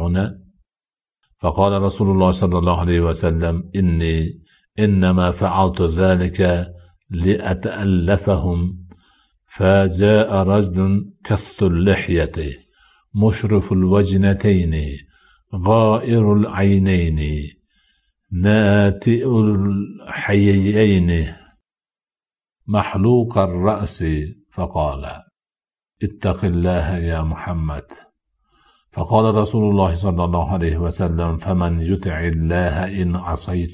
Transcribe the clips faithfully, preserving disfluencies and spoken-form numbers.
هنا؟ فقال رسول الله صلى الله عليه وسلم إني إنما فعلت ذلك لأتألفهم. فجاء رجل كث اللحية مشرف الوجنتين غائر العينين ناتئ الحييين محلوق الرأس، فقال اتق الله يا محمد. فقال رسول الله صلى الله عليه وسلم فمن يطع الله إن عصيت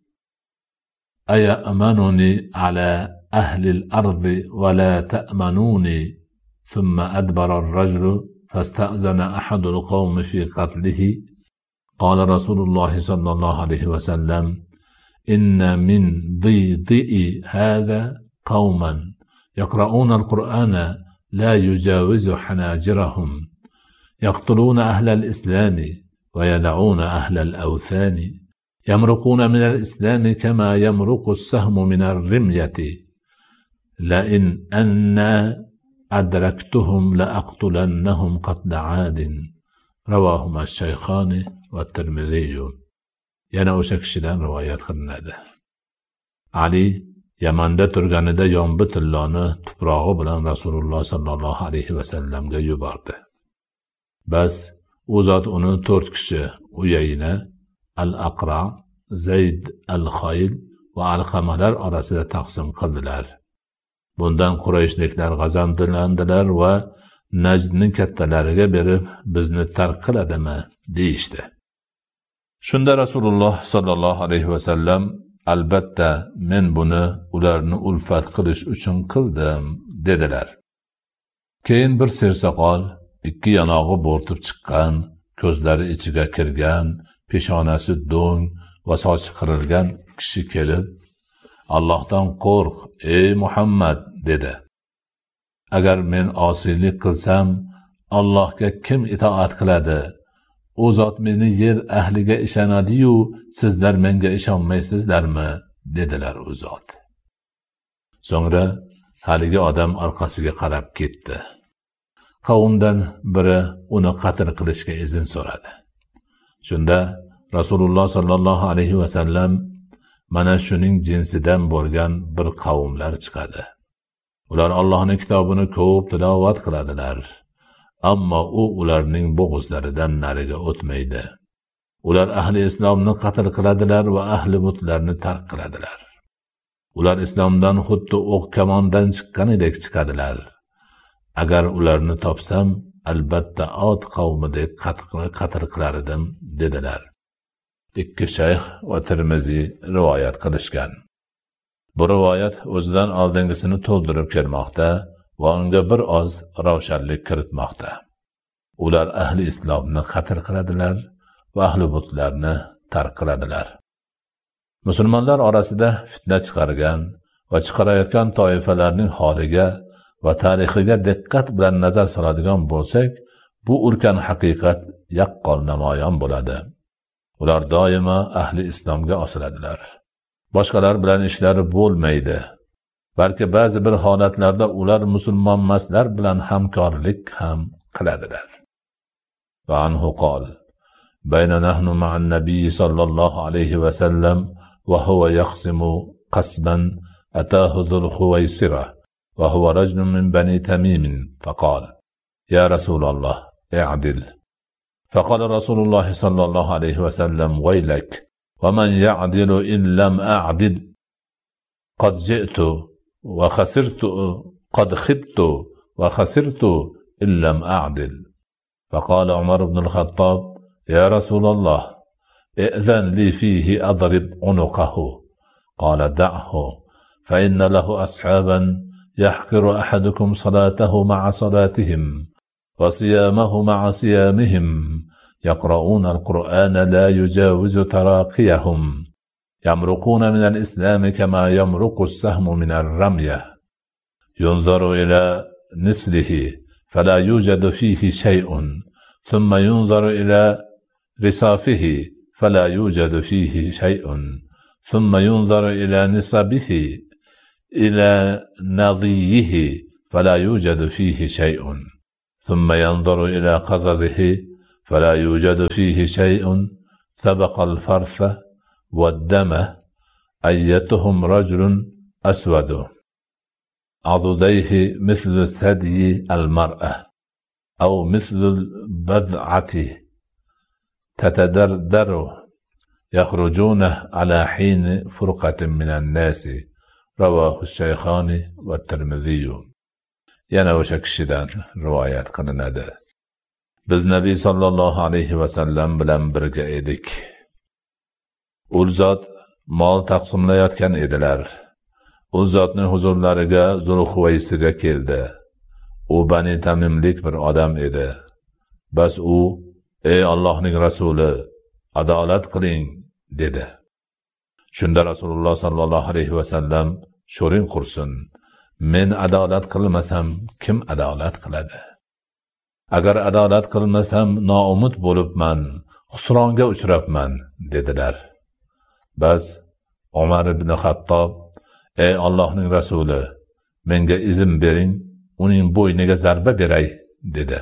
أيأمنني على أهل الأرض ولا تأمنوني؟ ثم أدبر الرجل فاستأذن أحد القوم في قتله. قال رسول الله صلى الله عليه وسلم إن من ضيضئ هذا قوما يقرؤون القرآن لا يجاوز حناجرهم يقتلون أهل الإسلام ويدعون أهل الأوثان يمرقون من الإسلام كما يمرق السهم من الرمية لئن أنا أدركتهم لأقتلنهم قتل عاد. رواهما الشيخان والترمذي. yana o'sha kishidan rivoyat qilinadi. Ali Yamanda turganida yombi tilloni tuprog'i bilan Rasululloh sallallohu alayhi vasallamga yubordi. Bas u zot uni to'rt kishi Uyayna, Al-Aqra, Zayd al-Khayl va Alqamalar orasida taqsim qildilar. Bundan Qurayshliklar g'azablandilar va Najdni kattalariga berib bizni tark qiladimi deyishdi. Shunda Rasululloh sallallohu alayhi vasallam albatta men buni ularni ulfat qilish uchun qildim dedilar. Keyin bir sersoqol, ikki yanog'i bo'rtib chiqqan, ko'zlari ichiga kirgan, peshonasi do'ng va sochi qirilgan kishi kelib, Allohdan qo'rq, ey Muhammad dedi. Agar men osiylik qilsam, Allohga kim itoat qiladi? U zot meni yer ahliga ishonadi-yu, sizlar menga ishonmaysizlarmi? dedilar u zot. So'ngra haligi odam orqasiga qarab ketdi. Qavmdan biri uni qatl qilishga izn so'radi. Shunda Rasululloh sallallohu alayhi vasallam mana shuning jinsidan bo'lgan bir qavmlar chiqadi. Ular Allohning kitobini ko'p tilovat qiladilar, ammo u ularning bo'g'izlaridan nariga o'tmaydi. Ular ahli islomni qatl qiladilar va ahli butlarni tark qiladilar. Ular islomdan xuddi o'q kamondan chiqqanidek chiqadilar. Agar ularni topsam, albatta Od qavmidek qatl qilar edim dedilar. Ikki shayx va Tirmiziy rivoyat qilishgan. Bu rivoyat o'zidan oldingisini to'ldirib kelmoqda va unga bir oz ravshanlik kiritmoqda. Ular ahli islomni qatl qiladilar va ahli butlarni tark qiladilar. Musulmonlar orasida fitna chiqargan va chiqarayotgan toifalarning holiga va tarixiga diqqat bilan nazar soladigan bo'lsak, bu ulkan haqiqat yaqqol namoyon bo'ladi. Ular doimo ahli islomga osiladilar. Boshqalar bilan ishlari bo'lmaydi. Balki ba'zi bir holatlarda ular musulmonmaslar bilan hamkorlik ham qiladilar. Va anhu qol: "Bayna nahnu ma'an nabiy sallallohu alayhi va sallam va huwa yaqsimu qasban atahu dhul Khuwaysira va huwa rajulun min bani Tamim faqala: Ya Rasulullah, i'dil." فقال رسول الله صلى الله عليه وسلم: ويلك ومن يعدل إن لم أعدل قد جئت وخسرت قد خبت وخسرت إن لم أعدل. فقال عمر بن الخطاب: يا رسول الله ائذن لي فيه أضرب عنقه. قال: دعه فإن له أصحابا يحقر أحدكم صلاته مع صلاتهم وصيامه مع صيامهم يقرؤون القرآن لا يجاوز تراقيهم يمرقون من الإسلام كما يمرق السهم من الرمية ينظر إلى نسله فلا يوجد فيه شيء ثم ينظر إلى رصافه فلا يوجد فيه شيء ثم ينظر إلى نصبه إلى نضيه فلا يوجد فيه شيء ثم ينظر إلى قذره فلا يوجد فيه شيء سبق الفرث والدم أيتهم رجل أسود عضديه مثل ثدي المرأة أو مثل البذعة تتدردر يخرجون على حين فرقة من الناس رواه الشيخان والترمذي. yana o'sha kishidan rivoyat qilinadi. Biz Nabiy sallallohu alayhi va sallam bilan birga edik. U zot mol taqsimlayotgan edilar. U zotning huzurlariga Zulhuvaysira keldi. U Bani Tamimlik bir odam edi. Bas u, ey Allohning rasuli, adolat qiling, dedi. Shunda Rasululloh sallallohu alayhi va sallam sho'ring qursin. Men adolat qilmasam kim adolat qiladi? Agar adolat qilmasam noumid bo'libman, xusronga uchrabman, dedilar. Bas Umar ibn Xattob, ey Allohning rasuli, menga izn bering, uning bo'yniga zarba beray, dedi.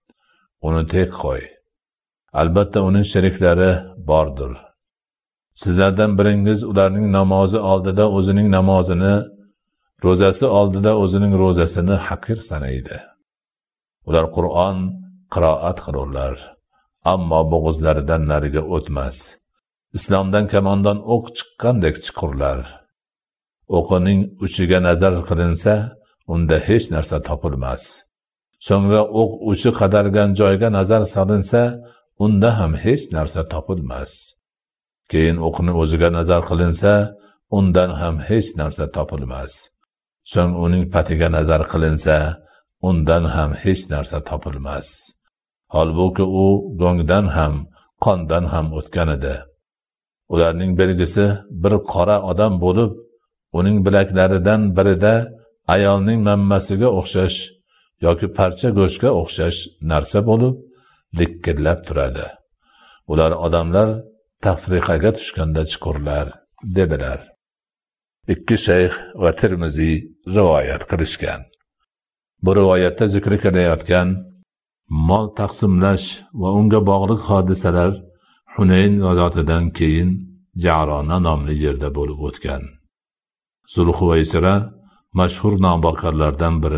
Uni tek qo'y. Albatta uning sheriklari bordir. Sizlardan biringiz ularning namozi oldida o'zining namozini, ro'zasi oldida o'zining ro'zasini haqir sanaydi. Ular Qur'on qiroat qilurlar, ammo bo'g'izlaridan nariga o'tmas. Islomdan kamondan o'q chiqqandek chiqurlar. O'qining uchiga nazar qilinsa, unda hech narsa topilmas. So'ngra o'q uchi qadalgan joyga nazar solinsa, unda ham hech narsa topilmas. Keyin o'qni o'ziga nazar qilinsa, undan ham hech narsa topilmas. So'ng uning patiga nazar qilinsa, undan ham hech narsa topilmas. Holbuki u go'ngdan ham, qondan ham o'tgan edi. Ularning belgisi bir qora odam bo'lib, uning bilaklaridan birida ayolning mammasiga o'xshash yoki parcha go'shtga o'xshash narsa bo'lib, likkillab turadi. Ular odamlar tafriqaga tushganda chiqurlar, dedilar. Ikki shayx va Tirmiziy rivoyat qilishgan. Bu rivoyatda zikr qilayotgan mol taqsimlash va unga bog'liq hodisalar Hunayn g'azotidan keyin Ja'rona nomli yerda bo'lib o'tgan. Zulhuvaysira mashhur nonbokarlardan biri